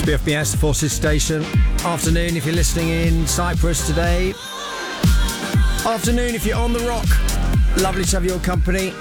BFBS Forces Station. Afternoon if you're listening in Cyprus today. Afternoon if you're on the rock. Lovely to have your company.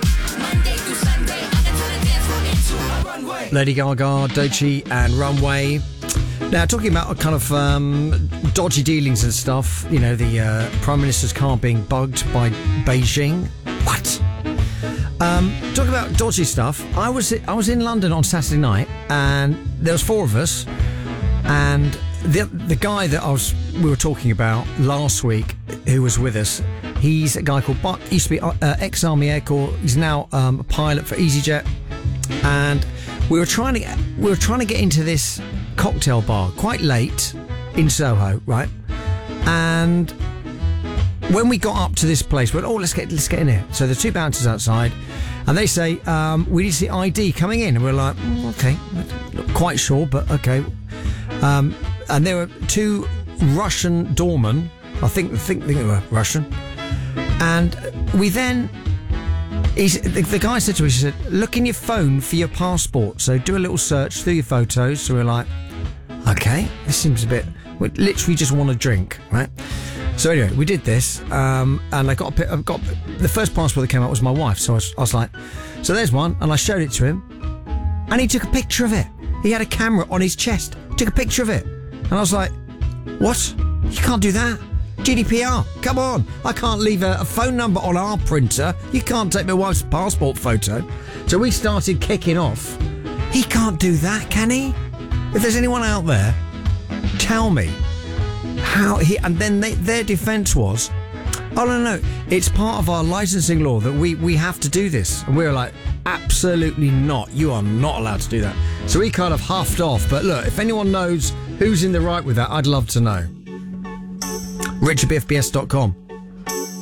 Lady Gaga, Doechii and Runway. Now, talking about kind of dodgy dealings and stuff, you know, the Prime Minister's car being bugged by Beijing. What? Talking about dodgy stuff, I was in London on Saturday night, and there was four of us, and the guy that we were talking about last week, who was with us, he's a guy called used to be ex-Army Air Corps. He's now a pilot for EasyJet, and we were trying to get into this cocktail bar quite late in Soho, right? And when we got up to this place, we went, let's get in here. So the two bouncers outside, and they say, we need to see ID coming in. And we're like, okay, not quite sure, but okay. And there were two Russian doormen. I think they were Russian. And we then, the guy said to us, he said, look in your phone for your passport. So do a little search through your photos. So we're like, okay, this seems we literally just want a drink, right? So anyway, we did this, and I got the first passport that came out was my wife. So I was like, so there's one, and I showed it to him, and he took a picture of it. He had a camera on his chest, took a picture of it, and I was like, what? You can't do that. GDPR, come on. I can't leave a phone number on our printer. You can't take my wife's passport photo. So we started kicking off. He can't do that, can he? If there's anyone out there, tell me how he. And then their defence was, oh no, it's part of our licensing law that we have to do this. And we were like, absolutely not. You are not allowed to do that. So we kind of huffed off. But look, if anyone knows who's in the right with that, I'd love to know. Rich@bfbs.com.